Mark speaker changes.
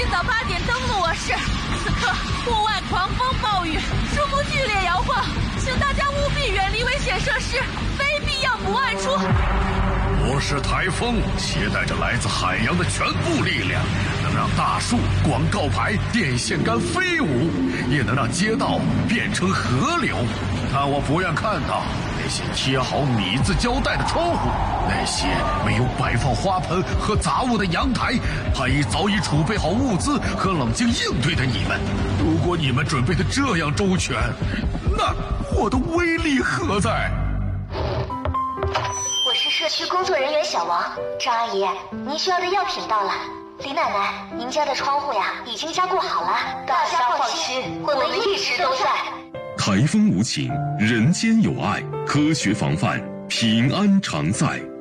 Speaker 1: 今早8点登陆我市，此刻户外狂风暴雨，树木剧烈摇晃，请大家务必远离危险设施，非必要不外出。
Speaker 2: 我市台风携带着来自海洋的全部力量，能让大树、广告牌、电线杆飞舞，也能让街道变成河流。但我不愿看到那些贴好米字胶带的窗户，那些没有摆放花盆和杂物的阳台，还已早已储备好物资和冷静应对的你们。如果你们准备的这样周全，那我的威力何在？
Speaker 3: 我是社区工作人员小王。张阿姨，您需要的药品到了。李奶奶，您家的窗户呀已经加固好了，大家放心，我们一直都在。
Speaker 4: 台风无情，人间有爱，科学防范，平安常在。